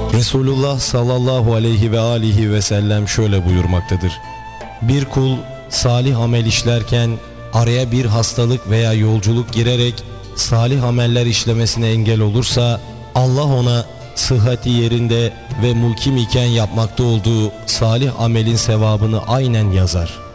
Resulullah sallallahu aleyhi ve alihi ve sellem şöyle buyurmaktadır: bir kul salih amel işlerken araya bir hastalık veya yolculuk girerek salih ameller işlemesine engel olursa, Allah ona sıhhati yerinde ve mukim iken yapmakta olduğu salih amelin sevabını aynen yazar.